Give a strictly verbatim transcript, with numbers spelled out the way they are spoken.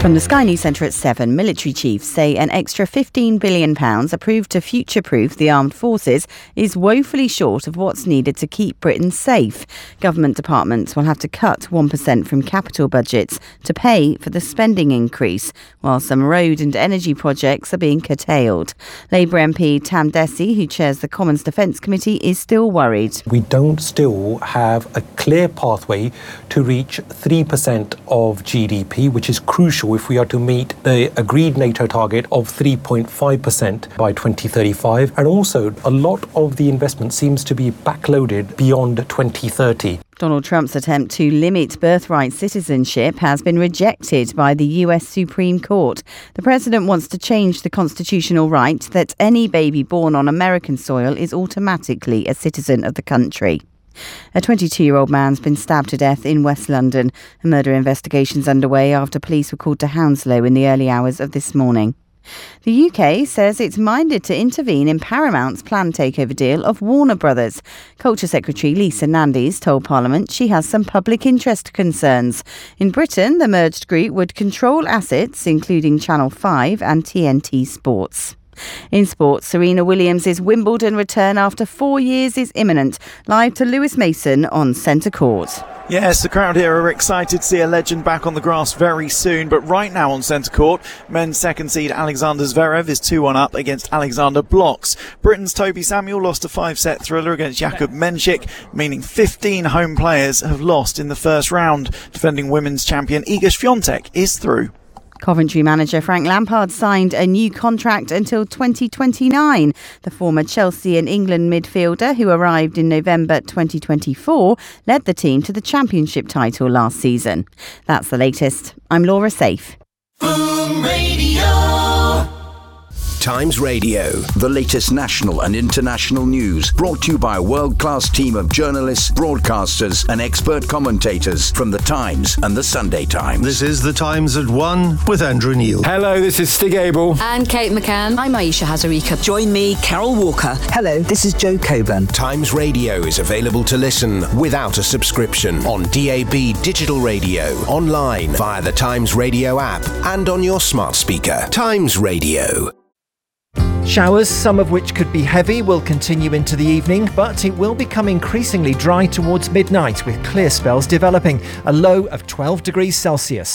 From the Sky News Centre at seven, military chiefs say an extra fifteen billion pounds approved to future-proof the armed forces is woefully short of what's needed to keep Britain safe. Government departments will have to cut one percent from capital budgets to pay for the spending increase, while some road and energy projects are being curtailed. Labour M P Tam Desi, who chairs the Commons Defence Committee, is still worried. We don't still have a clear pathway to reach three percent of G D P, which is crucial if we are to meet the agreed NATO target of three point five percent by twenty thirty-five. And also, a lot of the investment seems to be backloaded beyond twenty thirty. Donald Trump's attempt to limit birthright citizenship has been rejected by the U S Supreme Court. The president wants to change the constitutional right that any baby born on American soil is automatically a citizen of the country. A twenty-two-year-old man's been stabbed to death in West London. A murder investigation is underway after police were called to Hounslow in the early hours of this morning. The U K says it's minded to intervene in Paramount's planned takeover deal of Warner Brothers. Culture Secretary Lisa Nandies told Parliament she has some public interest concerns. In Britain, the merged group would control assets including Channel five and T N T Sports. In sports, Serena Williams' Wimbledon return after four years is imminent. Live to Lewis Mason on Centre Court. Yes, the crowd here are excited to see a legend back on the grass very soon. But right now on Centre Court, men's second seed Alexander Zverev is two one up against Alexander Blocks. Britain's Toby Samuel lost a five-set thriller against Jakub Menchik, meaning fifteen home players have lost in the first round. Defending women's champion Iga Świątek is through. Coventry manager Frank Lampard signed a new contract until twenty twenty-nine. The former Chelsea and England midfielder, who arrived in November twenty twenty-four, led the team to the Championship title last season. That's the latest. I'm Laura Safe. Boom Radio. Times Radio, the latest national and international news, brought to you by a world-class team of journalists, broadcasters and expert commentators from The Times and The Sunday Times. This is The Times at one with Andrew Neil. Hello, this is Stig Abel. And Kate McCann. I'm Aisha Hazarika. Join me, Carol Walker. Hello, this is Joe Coburn. Times Radio is available to listen without a subscription on D A B digital radio, online via the Times Radio app and on your smart speaker. Times Radio. Showers, some of which could be heavy, will continue into the evening, but it will become increasingly dry towards midnight with clear spells developing. A low of twelve degrees Celsius.